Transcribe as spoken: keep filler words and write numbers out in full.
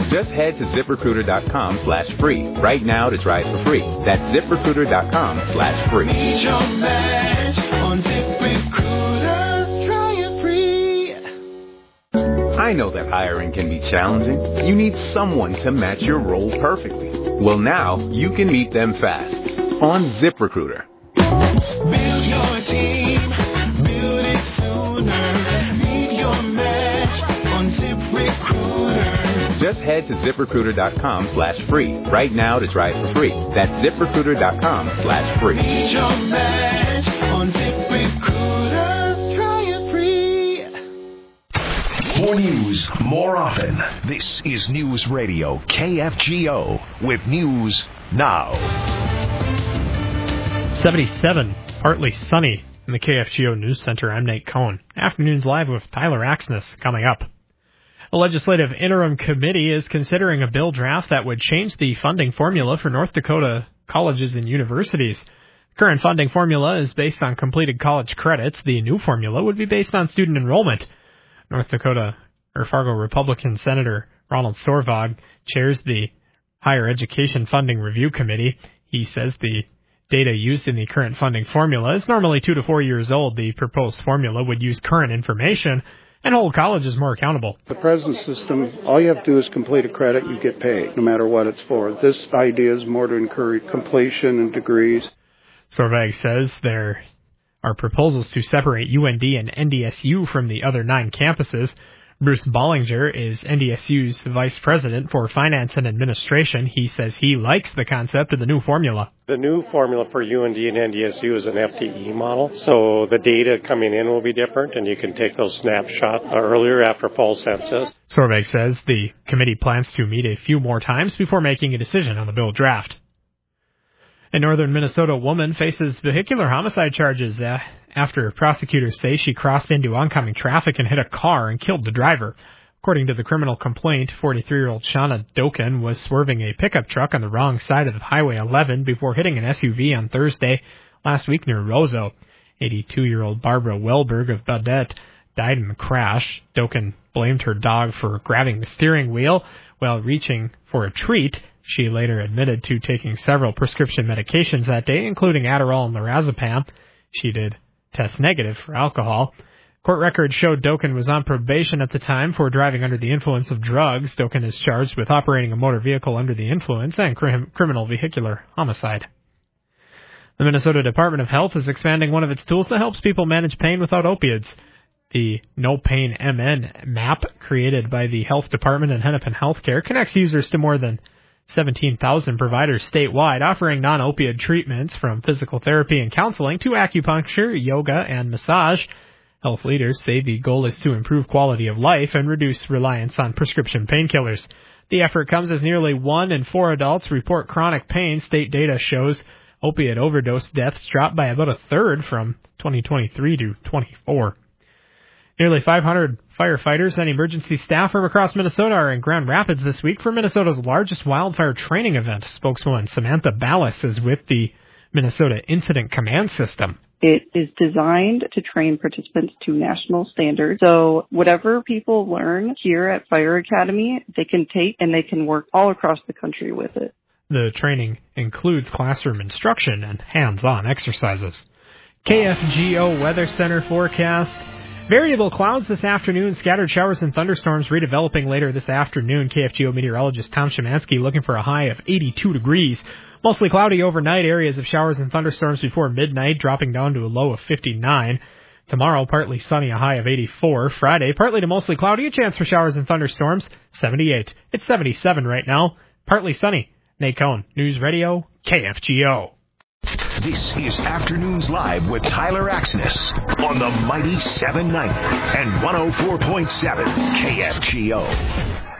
Just head to ZipRecruiter.com slash free right now to try it for free. That's ZipRecruiter.com slash free. Meet your match on ZipRecruiter. Try it free. I know that hiring can be challenging. You need someone to match your role perfectly. Well, now you can meet them fast on ZipRecruiter. Build your team. Build it sooner. Meet your match on ZipRecruiter. Just head to ZipRecruiter.com slash free right now to try it for free. That's ZipRecruiter.com slash free. Meet your match on ZipRecruiter. Try it free. More news, more often. This is News Radio K F G O with News Now. seventy-seven, partly sunny in the K F G O News Center. I'm Nate Cohn. Afternoons Live with Tyler Axness coming up. A legislative interim committee is considering a bill draft that would change the funding formula for North Dakota colleges and universities. The current funding formula is based on completed college credits. The new formula would be based on student enrollment. North Dakota or Fargo Republican Senator Ronald Sorvag chairs the Higher Education Funding Review Committee. He says the data used in the current funding formula is normally two to four years old. The proposed formula would use current information and hold colleges more accountable. The present system, all you have to do is complete a credit, you get paid, no matter what it's for. This idea is more to encourage completion and degrees. Sorvag says there are proposals to separate U N D and N D S U from the other nine campuses. Bruce Bollinger is N D S U's vice president for finance and administration. He says he likes the concept of the new formula. The new formula for U N D and N D S U is an F T E model, so the data coming in will be different, and you can take those snapshots earlier after fall census. Sorvag says the committee plans to meet a few more times before making a decision on the bill draft. A northern Minnesota woman faces vehicular homicide charges uh, after prosecutors say she crossed into oncoming traffic and hit a car and killed the driver. According to the criminal complaint, forty-three-year-old Shauna Doken was swerving a pickup truck on the wrong side of Highway eleven before hitting an S U V on Thursday last week near Roseau. eighty-two-year-old Barbara Welberg of Baudette died in the crash. Doken blamed her dog for grabbing the steering wheel while reaching for a treat. She later admitted to taking several prescription medications that day, including Adderall and lorazepam. She did test negative for alcohol. Court records showed Doken was on probation at the time for driving under the influence of drugs. Doken is charged with operating a motor vehicle under the influence and crim- criminal vehicular homicide. The Minnesota Department of Health is expanding one of its tools that helps people manage pain without opioids. The No Pain M N map, created by the Health Department and Hennepin Healthcare, connects users to more than seventeen thousand providers statewide, offering non-opioid treatments from physical therapy and counseling to acupuncture, yoga, and massage. Health leaders say the goal is to improve quality of life and reduce reliance on prescription painkillers. The effort comes as nearly one in four adults report chronic pain. State data shows opiate overdose deaths dropped by about a third from twenty twenty-three to twenty-four. Nearly five hundred firefighters and emergency staff from across Minnesota are in Grand Rapids this week for Minnesota's largest wildfire training event. Spokeswoman Samantha Ballas is with the Minnesota Incident Command System. It is designed to train participants to national standards. So whatever people learn here at Fire Academy, they can take and they can work all across the country with it. The training includes classroom instruction and hands-on exercises. K F G O Weather Center forecast. Variable clouds this afternoon, scattered showers and thunderstorms redeveloping later this afternoon. K F G O meteorologist Tom Szymanski looking for a high of eighty-two degrees. Mostly cloudy overnight, areas of showers and thunderstorms before midnight, dropping down to a low of fifty-nine. Tomorrow, partly sunny, a high of eighty-four. Friday, partly to mostly cloudy, a chance for showers and thunderstorms, seventy-eight. It's seventy-seven right now, partly sunny. Nate Cohn, News Radio, K F G O. This is Afternoons Live with Tyler Axness on the mighty seven ninety and one oh four point seven K F G O.